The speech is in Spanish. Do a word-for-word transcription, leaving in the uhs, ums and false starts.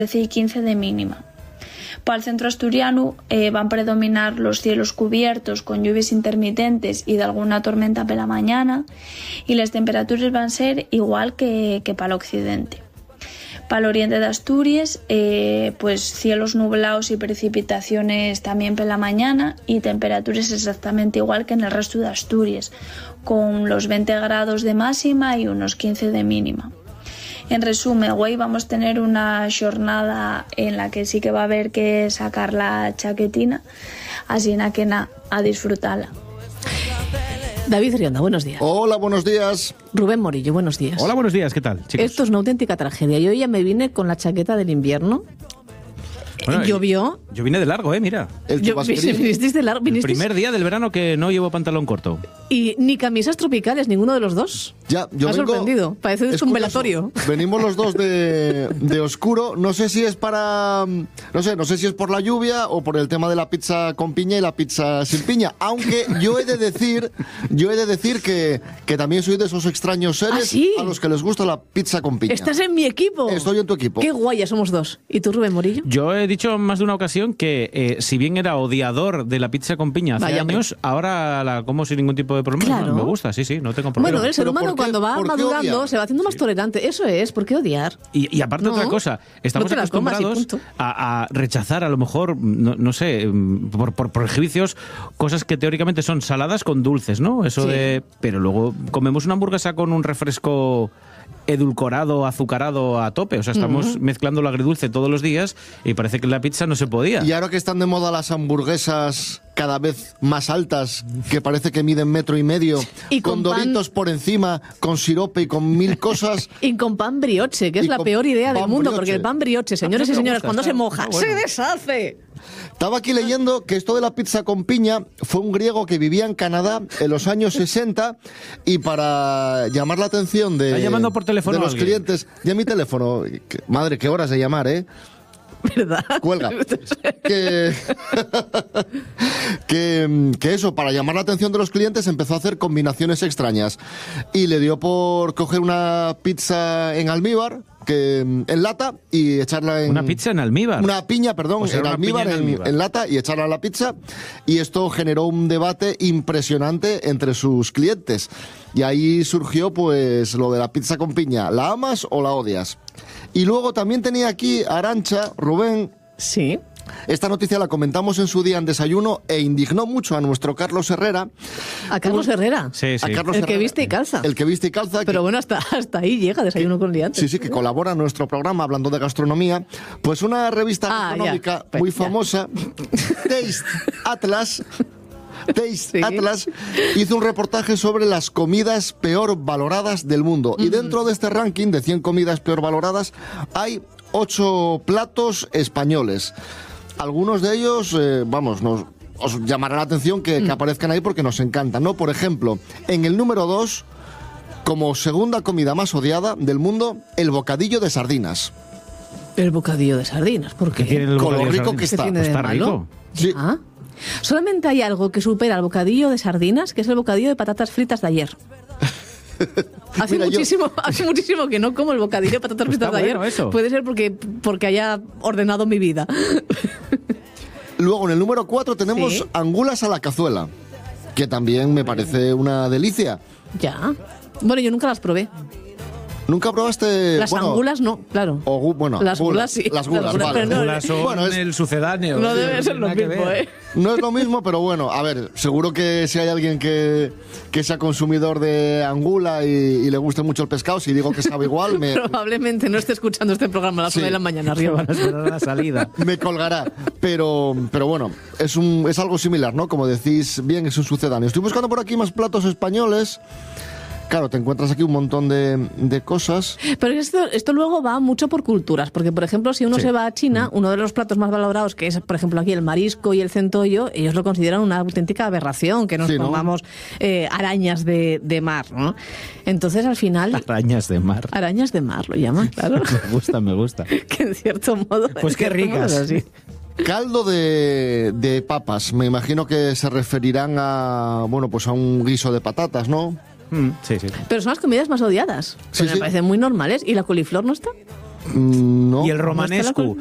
y quince de mínima. Para el centro asturiano eh, van a predominar los cielos cubiertos con lluvias intermitentes y de alguna tormenta por la mañana, y las temperaturas van a ser igual que, que para el occidente. Para el oriente de Asturias, eh, pues cielos nublados y precipitaciones también por la mañana, y temperaturas exactamente igual que en el resto de Asturias, con los veinte grados de máxima y unos quince de mínima. En resumen, hoy vamos a tener una jornada en la que sí que va a haber que sacar la chaquetina, así na que na, a disfrutarla. David Rionda, buenos días. Hola, buenos días. Rubén Morillo, buenos días. Hola, buenos días, ¿qué tal, chicos? Esto es una auténtica tragedia. Yo ya me vine con la chaqueta del invierno. Bueno, ¿Llovió? Yo vine de largo, ¿eh? Mira. El Yo, vinisteis de largo, El vinisteis... primer día del verano que no llevo pantalón corto. ¿Y ni camisas tropicales, ninguno de los dos? Ya, yo Me ha vengo... sorprendido. Parece Es un curioso. velatorio. Venimos los dos de, de oscuro. No sé si es para... No sé, no sé si es por la lluvia o por el tema de la pizza con piña y la pizza sin piña. Aunque yo he de decir, yo he de decir que, que también soy de esos extraños seres ¿Ah, sí? a los que les gusta la pizza con piña. ¿Estás en mi equipo? Estoy en tu equipo. Qué guay, ya somos dos. ¿Y tú, Rubén Morillo? Yo he dicho más de una ocasión que eh, si bien era odiador de la pizza con piña hace Vaya, años, ahora la como sin ningún tipo de problema. Claro. Me gusta, sí, sí, no tengo problema. Bueno, el ser ¿Pero humano por qué- cuando va por qué madurando odiar? se va haciendo más tolerante. Eso es, ¿por qué odiar? Y, y aparte No, otra cosa, estamos no te la comas y acostumbrados punto. a, a rechazar a lo mejor, no, no sé, por, por prejuicios, cosas que teóricamente son saladas con dulces, ¿no? Eso Sí. de... Pero luego comemos una hamburguesa con un refresco edulcorado, azucarado a tope. O sea, estamos Mm-hmm. mezclando lo agridulce todos los días y parece que la pizza no se podía. Y ahora que están de moda las hamburguesas cada vez más altas, que parece que miden metro y medio, Y con pan- doritos por encima, con sirope y con mil cosas... Y con pan brioche, que es Y la con peor idea del pan mundo, brioche. porque el pan brioche, señores y me señoras, gusta, cuando está- se moja, está bueno. se deshace. Estaba aquí leyendo que esto de la pizza con piña fue un griego que vivía en Canadá en los años sesenta, y para llamar la atención de, Está llamando por teléfono de los alguien. clientes... Ya mi teléfono... que- madre, qué horas de llamar, ¿eh? ¿Verdad? Cuelga. que, que, que eso, para llamar la atención de los clientes, empezó a hacer combinaciones extrañas. Y le dio por coger una pizza en almíbar, que en lata, y echarla en... Una pizza en almíbar. Una piña, perdón, O sea, en, una almíbar, piña en en, almíbar. en lata, y echarla a la pizza. Y esto generó un debate impresionante entre sus clientes. Y ahí surgió, pues, lo de la pizza con piña. ¿La amas o la odias? Y luego también tenía aquí Arantxa, Rubén... Sí. Esta noticia la comentamos en su día en Desayuno e indignó mucho a nuestro Carlos Herrera. A Carlos Herrera. Sí, sí. A Carlos El que Herrera. viste y calza. El que viste y calza. Pero que- bueno, hasta, hasta ahí llega Desayuno con Liantes. Sí, sí, que colabora en nuestro programa hablando de gastronomía. Pues una revista Ah, gastronómica ya. Pues, muy ya. famosa, Taste Atlas, Taste Sí. Atlas, hizo un reportaje sobre las comidas peor valoradas del mundo. Y dentro de este ranking de cien comidas peor valoradas hay ocho platos españoles. Algunos de ellos, eh, vamos, nos, os llamará la atención que, que aparezcan ahí porque nos encantan, ¿no? Por ejemplo, en el número dos, como segunda comida más odiada del mundo, el bocadillo de sardinas. El bocadillo de sardinas, ¿por qué? ¿Qué tiene el Con lo bocadillo de rico sardinas? que está. tiene de Está malo? rico. Sí. Ah. Solamente hay algo que supera al bocadillo de sardinas, que es el bocadillo de patatas fritas de ayer. Hace Mira, yo- muchísimo, hace muchísimo que no como el bocadillo de patatas Está fritas de ayer. bueno eso. Puede ser porque, porque haya ordenado mi vida. Luego, en el número cuatro tenemos Sí. angulas a la cazuela, que también me parece una delicia. Ya. Bueno, yo nunca las probé. ¿Nunca probaste...? Las bueno, angulas no, claro. o gu- bueno, Las gulas sí. Las gulas, Las gulas, vale. pero no- Las son Bueno, es- el sucedáneo. No Sí, debe no ser tiene lo nada que mismo, ver. ¿eh? No es lo mismo, pero bueno, a ver, seguro que si hay alguien que, que sea consumidor de angula y, y le guste mucho el pescado, si digo que sabe igual, me, Probablemente no esté escuchando este programa a las Sí. nueve de la mañana, Que arriba. van a esperar a la salida. me colgará. Pero, pero bueno, es, un, es algo similar, ¿no? Como decís bien, es un sucedáneo. Estoy buscando por aquí más platos españoles. Claro, te encuentras aquí un montón de, de cosas. Pero esto, esto luego va mucho por culturas, porque por ejemplo, si uno Sí. se va a China, uno de los platos más valorados, que es por ejemplo aquí el marisco y el centollo, ellos lo consideran una auténtica aberración, que nos Sí, ¿no? comamos eh, arañas de, de mar, ¿no? Entonces al final... Arañas de mar. Arañas de mar lo llaman, claro. Me gusta, me gusta. Que en cierto modo... Pues en qué cierto modo ricas. es así. Caldo de, de papas. Me imagino que se referirán a, bueno, pues a un guiso de patatas, ¿no? Mm, sí, sí. Pero son las comidas más odiadas. Sí, Pues sí. me parecen muy normales. ¿Y la coliflor no está? Mm, no. Y el romanescu